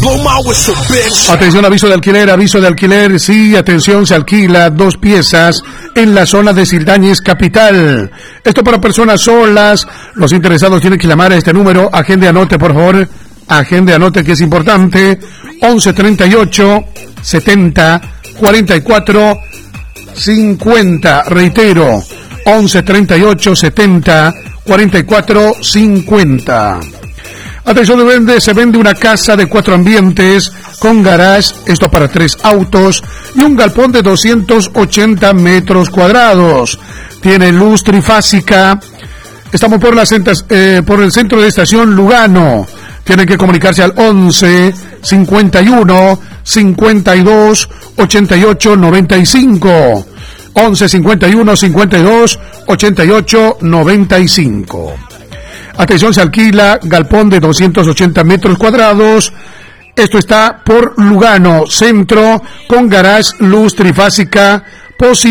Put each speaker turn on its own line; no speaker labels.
Atención, aviso de alquiler, sí, atención, se alquila 2 piezas en la zona de Sirdáñez Capital. Esto para personas solas. Los interesados tienen que llamar a este número. Agende, anote, por favor. Agende, anote, que es importante. 1138 70 44 50. Reitero, 1138 70 44 50. Atención, se vende una casa de 4 ambientes con garage, esto para 3 autos y un galpón de 280 metros cuadrados. Tiene luz trifásica. Estamos por el centro de estación Lugano. Tienen que comunicarse al 11 51 52 88 95. 11 51 52 88 95. Atención, se alquila galpón de 280 metros cuadrados. Esto está por Lugano, centro, con garage, luz trifásica,